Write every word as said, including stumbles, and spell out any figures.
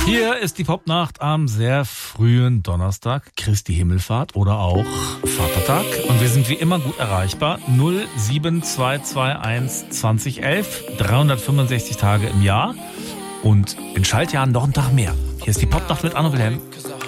Hier ist die Popnacht am sehr frühen Donnerstag, Christi Himmelfahrt oder auch Vatertag. Und wir sind wie immer gut erreichbar. null sieben zwei zwei eins zwanzig elf, dreihundertfünfundsechzig Tage im Jahr und in Schaltjahren noch einen Tag mehr. Hier ist die Popnacht mit Anno Wilhelm.